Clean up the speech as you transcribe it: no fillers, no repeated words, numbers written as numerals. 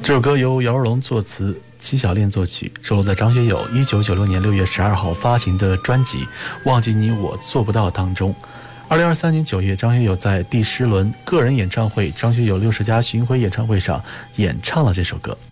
这首歌由姚若龙作词，戚小恋作曲，收录在张学友1996年6月12号发行的专辑《忘记你我做不到》当中。2023年9月，张学友在第10轮个人演唱会张学友60+巡回演唱会上演唱了这首歌。